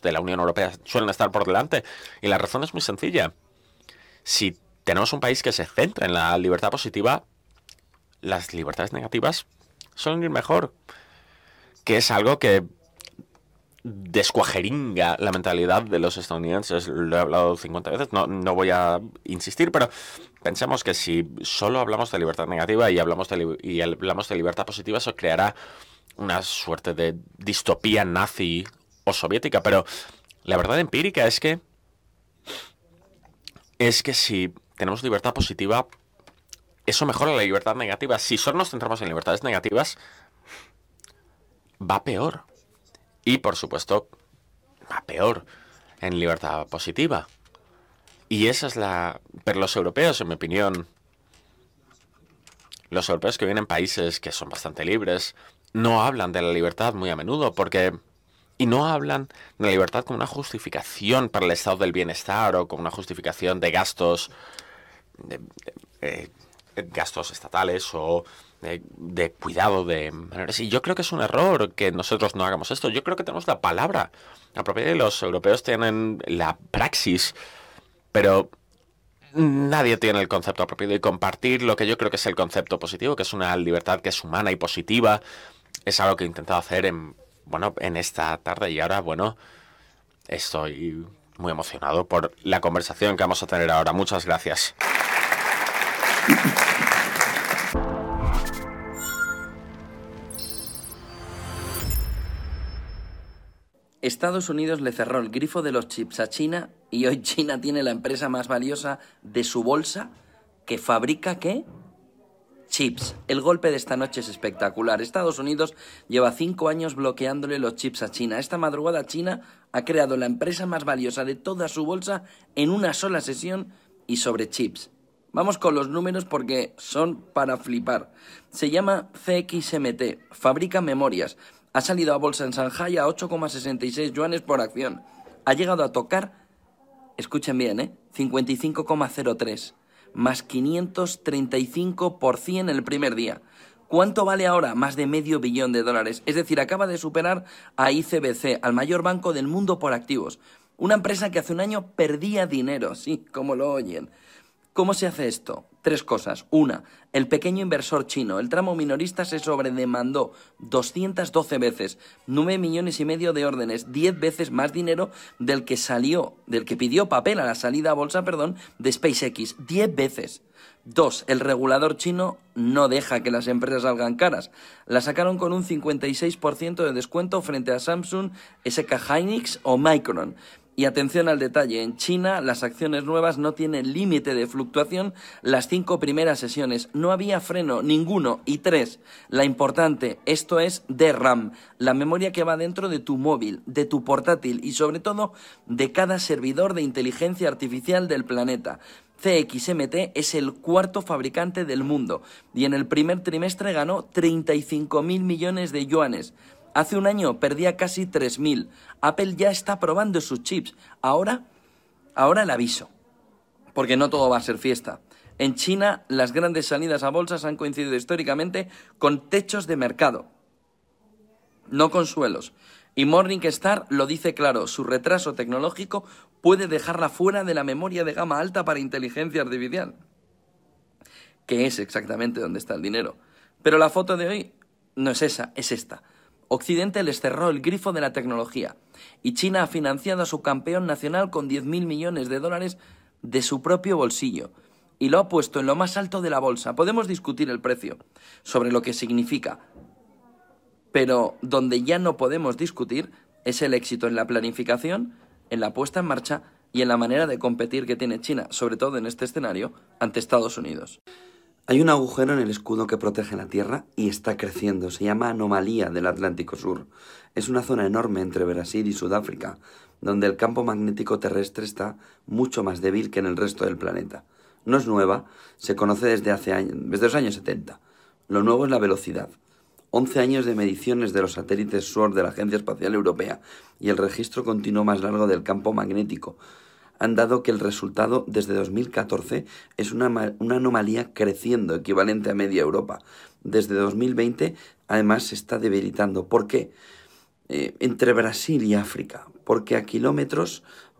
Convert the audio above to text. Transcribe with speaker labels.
Speaker 1: de la Unión Europea suelen estar por delante. Y la razón es muy sencilla. Si tenemos un país que se centra en la libertad positiva, las libertades negativas suelen ir mejor. Que es algo que descuajeringa la mentalidad de los estadounidenses. Lo he hablado 50 veces, no voy a insistir, pero pensemos que si solo hablamos de libertad negativa y hablamos de libertad positiva, eso creará una suerte de distopía nazi o soviética. Pero la verdad empírica es que si tenemos libertad positiva, eso mejora la libertad negativa. Si solo nos centramos en libertades negativas, va peor. Y, por supuesto, va peor en libertad positiva. Y esa es la... Pero los europeos, en mi opinión, los europeos que viven en países que son bastante libres, no hablan de la libertad muy a menudo porque... Y no hablan de la libertad como una justificación para el estado del bienestar o como una justificación de gastos... gastos estatales o de cuidado de menores. Y yo creo que es un error que nosotros no hagamos esto. Yo creo que tenemos la palabra apropiada y los europeos tienen la praxis, pero nadie tiene el concepto apropiado. Y compartir lo que yo creo que es el concepto positivo, que es una libertad que es humana y positiva, es algo que he intentado hacer en esta tarde. Y ahora, estoy muy emocionado por la conversación que vamos a tener ahora. Muchas gracias.
Speaker 2: Estados Unidos le cerró el grifo de los chips a China y hoy China tiene la empresa más valiosa de su bolsa que fabrica, ¿qué? Chips. El golpe de esta noche es espectacular. Estados Unidos lleva 5 años bloqueándole los chips a China. Esta madrugada China ha creado la empresa más valiosa de toda su bolsa en una sola sesión y sobre chips. Vamos con los números porque son para flipar. Se llama CXMT, fabrica memorias. Ha salido a bolsa en Shanghai a 8,66 yuanes por acción. Ha llegado a tocar, escuchen bien, 55,03, más 535% el primer día. ¿Cuánto vale ahora? Más de $500 millones. Es decir, acaba de superar a ICBC, al mayor banco del mundo por activos. Una empresa que hace un año perdía dinero, sí, como lo oyen. ¿Cómo se hace esto? 3 cosas. 1. El pequeño inversor chino. El tramo minorista se sobredemandó 212 veces, 9,5 millones de órdenes, 10 veces más dinero del que pidió papel a la salida a bolsa, de SpaceX, 10 veces. 2. El regulador chino no deja que las empresas salgan caras. La sacaron con un 56% de descuento frente a Samsung, SK Hynix o Micron. Y atención al detalle, en China las acciones nuevas no tienen límite de fluctuación las 5 primeras sesiones. No había freno, ninguno. Y 3, la importante, esto es DRAM, la memoria que va dentro de tu móvil, de tu portátil y sobre todo de cada servidor de inteligencia artificial del planeta. CXMT es el 4º fabricante del mundo y en el primer trimestre ganó 35.000 millones de yuanes. Hace un año perdía casi 3.000. Apple ya está probando sus chips. Ahora el aviso, porque no todo va a ser fiesta. En China, las grandes salidas a bolsas han coincidido históricamente con techos de mercado, no con suelos. Y Morningstar lo dice claro, su retraso tecnológico puede dejarla fuera de la memoria de gama alta para inteligencia artificial, que es exactamente donde está el dinero. Pero la foto de hoy no es esa, es esta. Occidente les cerró el grifo de la tecnología y China ha financiado a su campeón nacional con 10.000 millones de dólares de su propio bolsillo y lo ha puesto en lo más alto de la bolsa. Podemos discutir el precio, sobre lo que significa, pero donde ya no podemos discutir es el éxito en la planificación, en la puesta en marcha y en la manera de competir que tiene China, sobre todo en este escenario, ante Estados Unidos.
Speaker 3: Hay un agujero en el escudo que protege la Tierra y está creciendo. Se llama anomalía del Atlántico Sur. Es una zona enorme entre Brasil y Sudáfrica, donde el campo magnético terrestre está mucho más débil que en el resto del planeta. No es nueva, se conoce desde los años 70. Lo nuevo es la velocidad. 11 años de mediciones de los satélites SWORD de la Agencia Espacial Europea y el registro continuo más largo del campo magnético han dado que el resultado desde 2014 es una anomalía creciendo, equivalente a media Europa. Desde 2020, además, se está debilitando. ¿Por qué? Entre Brasil y África, porque a kilómetros